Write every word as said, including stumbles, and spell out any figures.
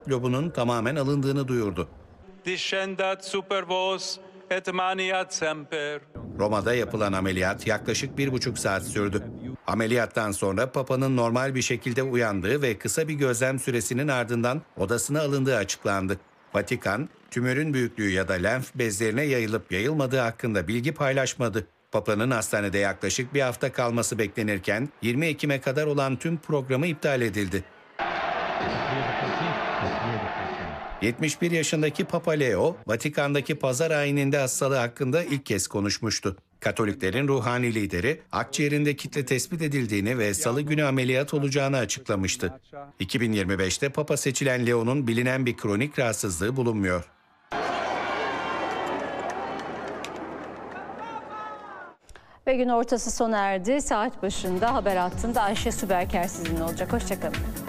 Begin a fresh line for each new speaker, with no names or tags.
lobunun tamamen alındığını duyurdu.
Discendat super vos et maniat semper.
Roma'da yapılan ameliyat yaklaşık bir buçuk saat sürdü. Ameliyattan sonra Papa'nın normal bir şekilde uyandığı ve kısa bir gözlem süresinin ardından odasına alındığı açıklandı. Vatikan, tümörün büyüklüğü ya da lenf bezlerine yayılıp yayılmadığı hakkında bilgi paylaşmadı. Papa'nın hastanede yaklaşık bir hafta kalması beklenirken yirmi Ekim'e kadar olan tüm programı iptal edildi. yetmiş bir yaşındaki Papa Leo, Vatikan'daki pazar ayininde hastalığı hakkında ilk kez konuşmuştu. Katoliklerin ruhani lideri, akciğerinde kitle tespit edildiğini ve salı günü ameliyat olacağını açıklamıştı. iki bin yirmi beşte Papa seçilen Leo'nun bilinen bir kronik rahatsızlığı bulunmuyor.
Ve gün ortası sona erdi. Saat başında haber hattında Ayşe Süberker sizinle olacak. Hoşçakalın.